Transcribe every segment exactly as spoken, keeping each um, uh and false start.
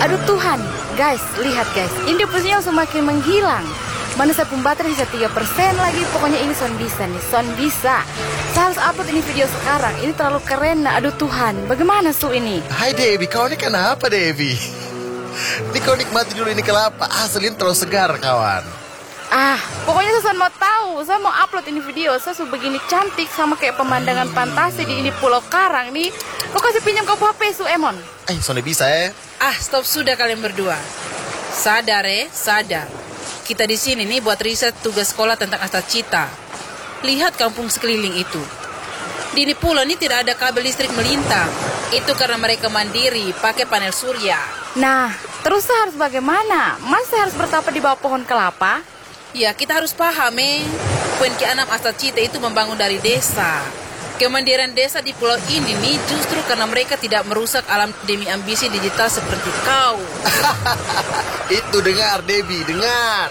Aduh Tuhan, guys, lihat guys, ini posisinya semakin menghilang. Mana saya pun baterai bisa tiga persen lagi. Pokoknya ini son bisa nih, son bisa. Saya harus upload ini video sekarang. Ini terlalu keren, nah aduh Tuhan. Bagaimana su ini? Hai Devi, kau ini kenapa Devi? Ini kau nikmati dulu ini kelapa. Asli terlalu segar kawan. Ah, pokoknya saya mau tahu. Saya mau upload ini video. Saya sudah begini cantik sama kayak pemandangan fantasi di ini Pulau Karang nih. Kau kasih pinjam kau H P su Emon? Eh, son bisa ya? Ah, stop sudah kalian berdua. Sadar eh, sadar. Kita di sini nih buat riset tugas sekolah tentang Astacita. Lihat kampung sekeliling itu. Di ini pulau ini tidak ada kabel listrik melintang. Itu karena mereka mandiri, pakai panel surya. Nah, terus saya harus bagaimana? Mas saya harus bertapa di bawah pohon kelapa? Ya, kita harus paham eh. Poin keenam Astacita itu membangun dari desa. Kemandirian desa di pulau ini nih justru karena mereka tidak merusak alam demi ambisi digital seperti kau. Itu dengar Debbie, dengar.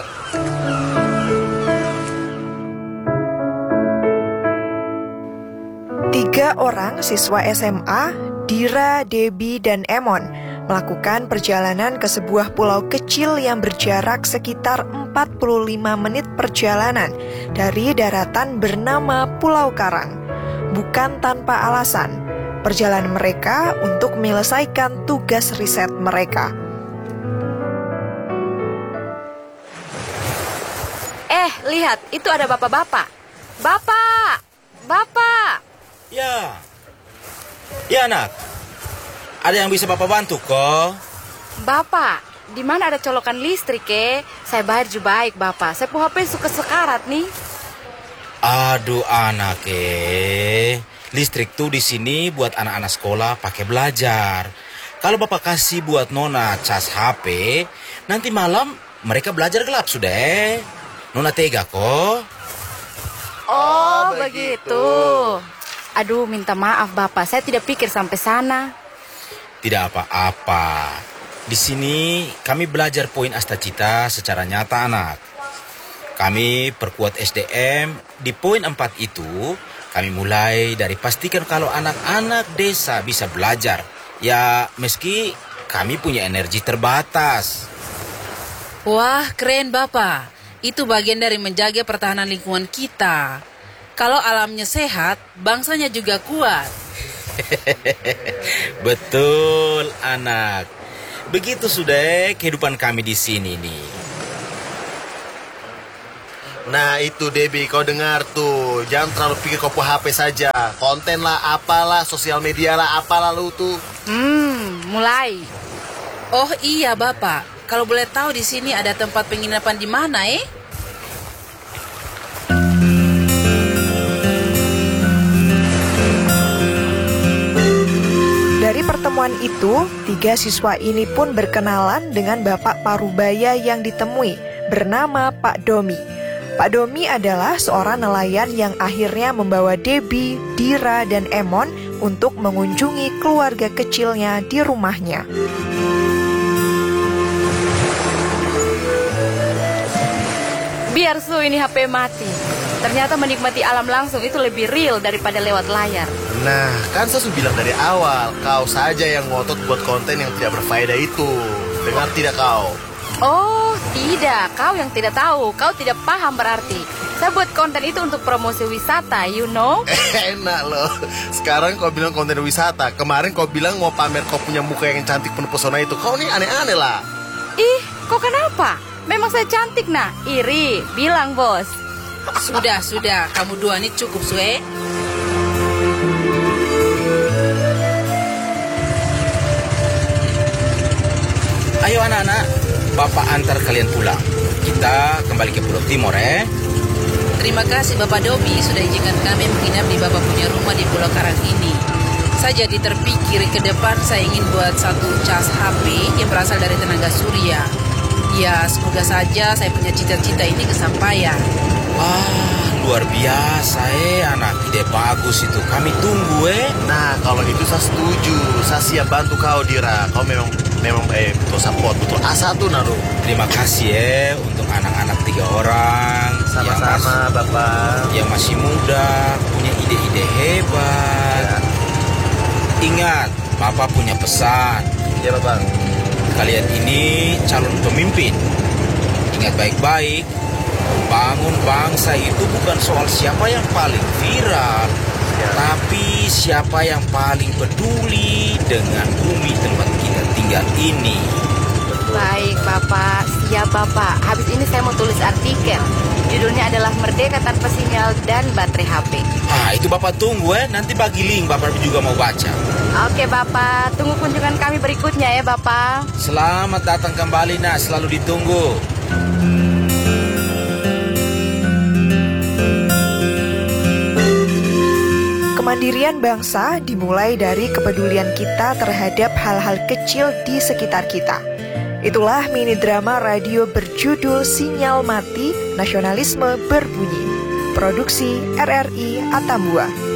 Tiga orang siswa S M A, Dira, Debbie, dan Emon melakukan perjalanan ke sebuah pulau kecil yang berjarak sekitar empat puluh lima menit perjalanan dari daratan bernama Pulau Karang. Bukan tanpa alasan, perjalanan mereka untuk menyelesaikan tugas riset mereka. Eh, lihat, itu ada bapak-bapak. Bapak! Bapak! Ya. Ya, nak. Ada yang bisa Bapak bantu, kok? Bapak, di mana ada colokan listrik, ke? Saya bayar juga baik, Bapak. Saya punya H P suka sekarat nih. Aduh, anak eh. Listrik tuh di sini buat anak-anak sekolah pakai belajar. Kalau Bapak kasih buat Nona cas H P, nanti malam mereka belajar gelap sudah. Eh. Nona tega kok. Oh, Oh, begitu. begitu. Aduh, minta maaf Bapak, saya tidak pikir sampai sana. Tidak apa-apa. Di sini kami belajar poin Astacita secara nyata, anak. Kami perkuat S D M di poin empat itu. Kami mulai dari pastikan kalau anak-anak desa bisa belajar. Ya, meski kami punya energi terbatas. Wah, keren Bapak. Itu bagian dari menjaga pertahanan lingkungan kita. Kalau alamnya sehat, bangsanya juga kuat. Betul, anak. Begitu sudah kehidupan kami di sini nih. Nah itu Debbie, kau dengar tuh. Jangan terlalu pikir kau punya H P saja. Konten lah, apalah, sosial media lah, apalah lu tuh. Hmm, mulai. Oh iya Bapak, kalau boleh tahu di sini ada tempat penginapan di mana eh? Dari pertemuan itu, tiga siswa ini pun berkenalan dengan Bapak Parubaya yang ditemui, bernama Pak Domi. Pak Domi adalah seorang nelayan yang akhirnya membawa Debbie, Dira, dan Emon untuk mengunjungi keluarga kecilnya di rumahnya. Biar su ini H P mati. Ternyata menikmati alam langsung itu lebih real daripada lewat layar. Nah, kan saya sudah bilang dari awal, kau saja yang ngotot buat konten yang tidak berfaedah itu. Dengar tidak kau? Oh, tidak. Kau yang tidak tahu. Kau tidak paham berarti. Saya buat konten itu untuk promosi wisata, you know? Enak loh. Sekarang kau bilang konten wisata. Kemarin kau bilang mau pamer kau punya muka yang cantik penuh pesona itu. Kau nih aneh-aneh lah. Ih, kok kenapa? Memang saya cantik, nah. Iri, bilang bos. Sudah, sudah. Kamu dua ini cukup, Sue. Ayo anak-anak, Bapak antar kalian pulang. Kita kembali ke Pulau Timor, eh. Terima kasih Bapak Domi sudah izinkan kami menginap di Bapak punya rumah di Pulau Karang ini. Saya jadi terpikir ke depan saya ingin buat satu cas H P yang berasal dari tenaga surya. Ya, semoga saja saya punya cita-cita ini kesampaian. Wah, luar biasa eh, anak. Ide bagus itu. Kami tunggu eh. Nah, kalau itu saya setuju. Saya siap bantu kau, Dira. Kau memang memang eh betul support, betul A satu naruh. Terima kasih eh untuk anak-anak tiga orang. Yang Sama-sama, masih, Bapak. yang masih muda, punya ide-ide hebat. Ya. Ingat, Bapak punya pesan. Ya, Bapak. kalian ini calon pemimpin. Ingat baik-baik, bangun bangsa itu bukan soal siapa yang paling viral, tapi siapa yang paling peduli dengan bumi tempat kita tinggal ini. Baik Bapak, siap Bapak. Habis ini saya mau tulis artikel. Judulnya adalah Merdeka Tanpa Sinyal dan Baterai H P. Ah, itu Bapak tunggu ya, nanti bagi link Bapak juga mau baca. Oke Bapak, tunggu kunjungan kami berikutnya ya Bapak. Selamat datang kembali, nak, selalu ditunggu. Kemandirian bangsa dimulai dari kepedulian kita terhadap hal-hal kecil di sekitar kita. Itulah mini drama radio berjudul Sinyal Mati, Nasionalisme Berbunyi. Produksi R R I Atambua.